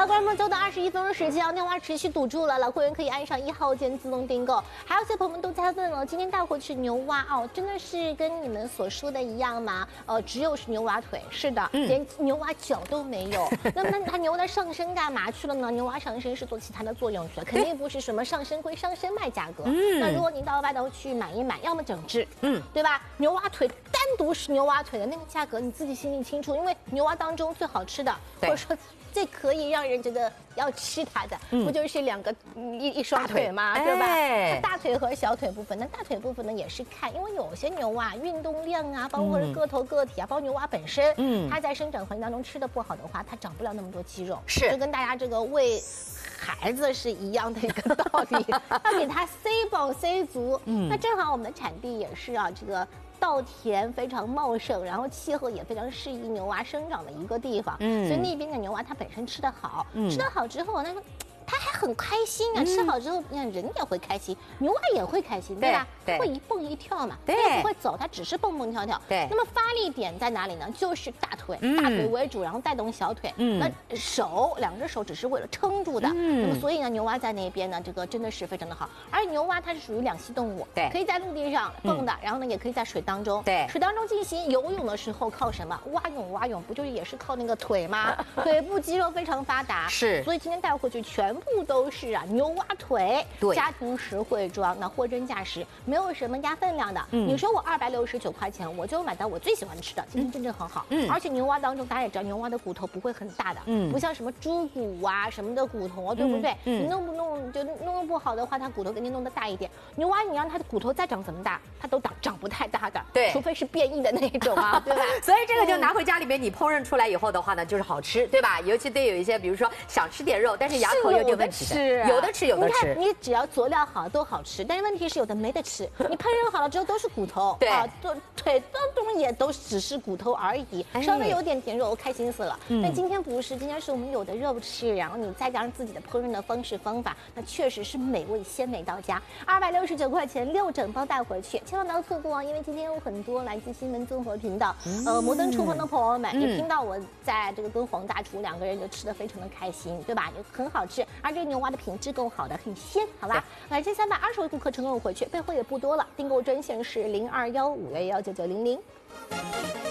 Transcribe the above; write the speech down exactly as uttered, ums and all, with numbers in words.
观众朋友，久等二十一分钟时间啊，电话持续堵住了，老会员可以按上一号键自动订购。还有些朋友们都在问了，今天带回去牛蛙哦，真的是跟你们所说的一样吗？呃，只有是牛蛙腿，是的，嗯、连牛蛙脚都没有。那么它牛的上身干嘛去了呢？牛蛙上身是做其他的作用去了，肯定不是什么上身归上身卖价格。嗯，那如果您到外头去买一买，要么整只，嗯，对吧？牛蛙腿单独是牛蛙腿的那个价格，你自己心里清楚，因为牛蛙当中最好吃的，或者说最可以让人觉得要吃它的，嗯、不就是两个一一双腿吗？对吧？它大腿和小腿部分，那大腿部分呢也是看，因为有些牛啊运动量啊，包括是个头个体啊，包括牛蛙本身，嗯，它在生长环境当中吃的不好的话，它长不了那么多肌肉，是就跟大家这个喂孩子是一样的一个道理，要给它塞饱塞足。嗯，那正好我们的产地也是啊，这个。稻田非常茂盛，然后气候也非常适宜牛蛙生长的一个地方，嗯，所以那边的牛蛙它本身吃得好，嗯、吃得好之后，那个它还很开心啊，嗯、吃好之后，你看人也会开心，牛蛙也会开心，对吧？它会一蹦一跳嘛，对，它也不会走，它只是蹦蹦跳跳。对，那么发力点在哪里呢？就是大腿，嗯、大腿为主，然后带动小腿。嗯，那手两只手只是为了撑住的。嗯，那么所以呢，牛蛙在那边呢，这个真的是非常的好。而牛蛙它是属于两栖动物，对，可以在陆地上蹦的，嗯、然后呢也可以在水当中。对，水当中进行游泳的时候靠什么？蛙泳，蛙泳不就是也是靠那个腿吗？腿部肌肉非常发达。是，所以今天带回去全部都是啊牛蛙腿，对，家庭实惠装，那货真价实，没有什么压分量的。嗯，你说我二百六十九块钱，我就买到我最喜欢吃的，今天真正很好。嗯，而且牛蛙当中大家也知道，牛蛙的骨头不会很大的，嗯，不像什么猪骨啊什么的骨头，对不对？嗯，你弄不弄就弄不好的话，它骨头给你弄得大一点。牛蛙你让它的骨头再长这么大，它都长长不太大的，对，除非是变异的那一种啊，对吧？ 所以这个就拿回家里面，你烹饪出来以后的话呢，就是好吃，对吧？尤其对有一些，比如说想吃点肉，但是牙口有点问题的，有的吃有的吃。 你看，你只要佐料好都好吃，但是问题是有的没得吃。你烹饪好了之后都是骨头，对啊，都腿当中也都只是骨头而已，稍微有点甜肉，开心死了。但今天不是，今天是我们有的肉吃，然后你再加上自己的烹饪的方式方法，那确实是美味鲜美到家。二百六十九块钱六整包带回去，千万不要错过啊！因为今天有很多来自新闻综合频道、呃摩登厨房的朋友们，也听到我在这个跟黄大厨两个人就吃得非常的开心，对吧？也很好吃，而这个牛蛙的品质够好的，很鲜，好吧？来，这三百二十位顾客成功回去，备货也不多了，订购专线是零二幺五幺幺九九零零。